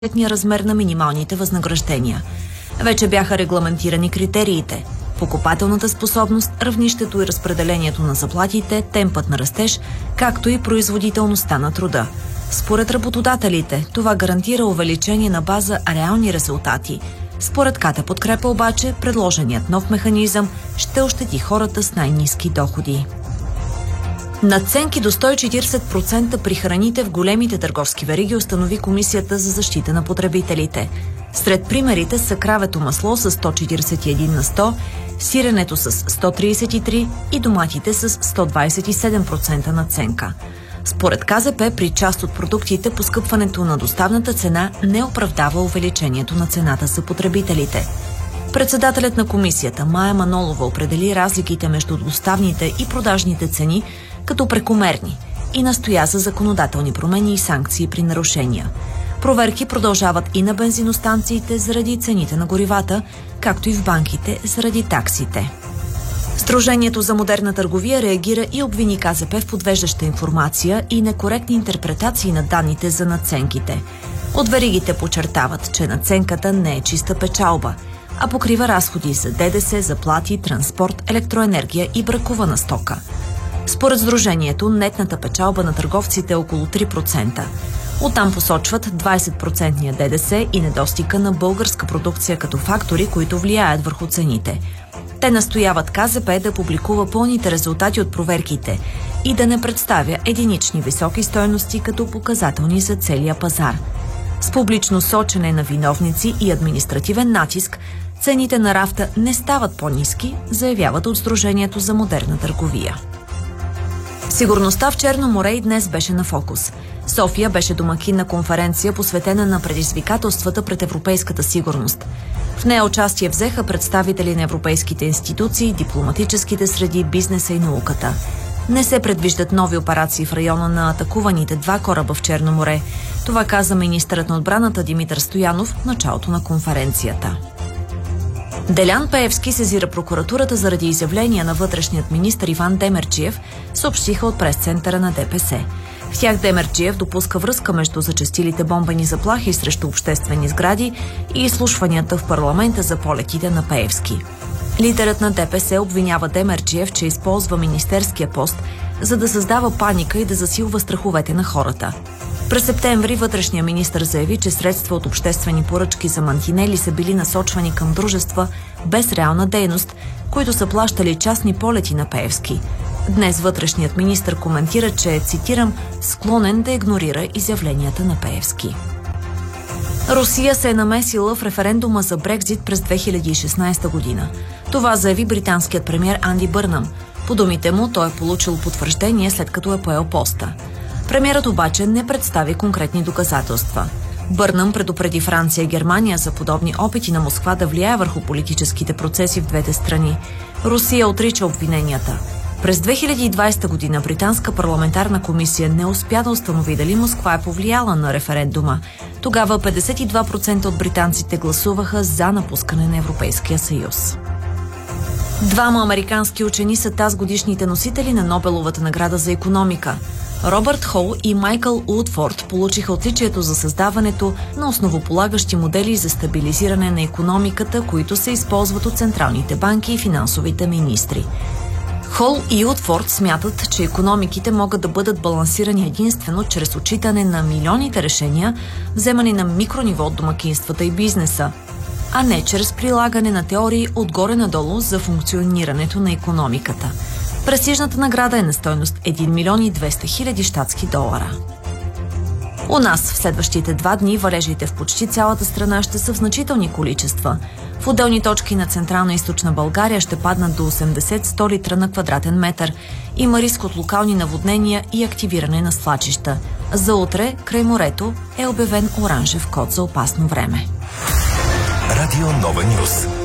размер на минималните възнаграждения. Вече бяха регламентирани критериите: покупателната способност, равнището и разпределението на заплатите, темпът на растеж, както и производителността на труда. Според работодателите, това гарантира увеличение на база реални резултати. Според КТ Подкрепа обаче, предложеният нов механизъм ще ощети хората с най-ниски доходи. Надценки до 140% при храните в големите търговски вериги установи Комисията за защита на потребителите. Сред примерите са кравето масло с 141 на 100, сиренето с 133 и доматите с 127% надценка. Според КЗП, при част от продуктите поскъпването на доставната цена не оправдава увеличението на цената за потребителите. Председателят на комисията Мая Манолова определи разликите между доставните и продажните цени като прекомерни и настоя за законодателни промени и санкции при нарушения. Проверки продължават и на бензиностанциите заради цените на горивата, както и в банките заради таксите. Сдружението за модерна търговия реагира и обвини КЗП в подвеждаща информация и некоректни интерпретации на данните за надценките. От веригите подчертават, че надценката не е чиста печалба, а покрива разходи за ДДС, заплати, транспорт, електроенергия и бракувана стока. Според сдружението, нетната печалба на търговците е около 3%. Оттам посочват 20% ДДС и недостига на българска продукция като фактори, които влияят върху цените. Те настояват КЗП да публикува пълните резултати от проверките и да не представя единични високи стойности като показателни за целия пазар. С публично сочене на виновници и административен натиск, цените на рафта не стават по-ниски, заявяват от Сдружението за модерна търговия. Сигурността в Черно море и днес беше на фокус. София беше домакин на конференция, посветена на предизвикателствата пред европейската сигурност. В нея участие взеха представители на европейските институции, дипломатическите среди, бизнеса и науката. Не се предвиждат нови операции в района на атакуваните 2 кораба в Черно море. Това каза министърът на отбраната Димитър Стоянов в началото на конференцията. Делян Пеевски сезира прокуратурата заради изявления на вътрешният министър Иван Демерджиев, съобщиха от пресцентъра на ДПС. В тях Демерджиев допуска връзка между зачестилите бомбени заплахи срещу обществени сгради и изслушванията в парламента за полетите на Пеевски. Лидерът на ДПС обвинява Демерджиев, че използва министерския пост, за да създава паника и да засилва страховете на хората. През септември вътрешният министър заяви, че средства от обществени поръчки за мантинели са били насочвани към дружества без реална дейност, които са плащали частни полети на Пеевски. Днес вътрешният министър коментира, че е, цитирам, склонен да игнорира изявленията на Пеевски. Русия се е намесила в референдума за Брекзит през 2016 година. Това заяви британският премиер Анди Бърнъм. По думите му, той е получил потвърждение, след като е поел поста. Премиерът обаче не представи конкретни доказателства. Бърнъм предупреди Франция и Германия за подобни опити на Москва да влияе върху политическите процеси в двете страни. Русия отрича обвиненията. През 2020 година британска парламентарна комисия не успя да установи дали Москва е повлияла на референдума. Тогава 52% от британците гласуваха за напускане на Европейския съюз. 2 американски учени са тазгодишните носители на Нобеловата награда за икономика. Робърт Хол и Майкъл Уотфорд получиха отличието за създаването на основополагащи модели за стабилизиране на икономиката, които се използват от централните банки и финансовите министри. Хол и Уотфорд смятат, че икономиките могат да бъдат балансирани единствено чрез отчитане на милионите решения, вземани на микрониво от домакинствата и бизнеса, а не чрез прилагане на теории отгоре надолу за функционирането на икономиката. Престижната награда е на стойност 1 милион и 200 хиляди щатски долара. У нас в следващите 2 дни валежите в почти цялата страна ще са в значителни количества. В отделни точки на Централна и Източна България ще паднат до 80-100 литра на квадратен метър. Има риск от локални наводнения и активиране на свлачища. За утре, край морето, е обявен оранжев код за опасно време. Радио Нова Нюс.